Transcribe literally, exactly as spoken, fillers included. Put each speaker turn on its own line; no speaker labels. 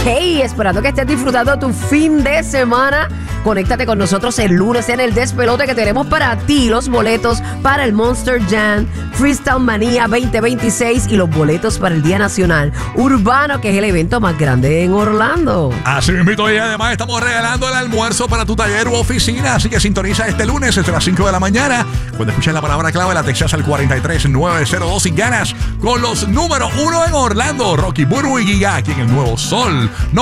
Hey, esperando que estés disfrutando tu fin de semana. Conéctate con nosotros el lunes en el despelote que tenemos para ti los boletos para el Monster Jam Freestyle Manía veinte veintiséis y los boletos para el Día Nacional Urbano, que es el evento más grande en Orlando.
Así mismo, y además estamos regalando el almuerzo para tu taller u oficina, así que sintoniza este lunes desde las cinco de la mañana. Cuando escuches la palabra clave, la textas al cuatro tres nueve cero dos y ganas con los números uno en Orlando, Rocky Burbu y Giga, aquí en el Nuevo Sol